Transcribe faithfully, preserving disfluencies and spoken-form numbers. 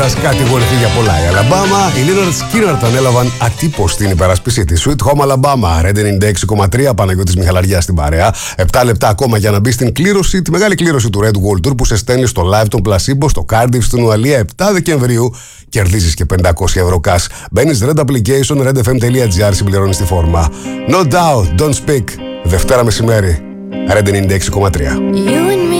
έχοντας κατηγορηθεί για πολλά. Η Αλαμπάμα, οι Lynyrd Skynyrd ανέλαβαν ατύπως την υπεράσπιση της. Sweet Home Alabama, Red ενενήντα έξι κόμμα τρία, Παναγιώτης Μιχαλαριάς στην παρέα. επτά λεπτά ακόμα για να μπει στην κλήρωση, τη μεγάλη κλήρωση του Red World Tour που σε στέλνει στο live των Placebo στο Cardiff στην Ουαλία επτά Δεκεμβρίου. Κερδίζεις και πεντακόσια ευρώ cash. Μπαίνεις Red Application, redfm.gr, συμπληρώνεις τη φόρμα. No doubt, don't speak. Δευτέρα μεσημέρι, Red ενενήντα έξι κόμμα τρία.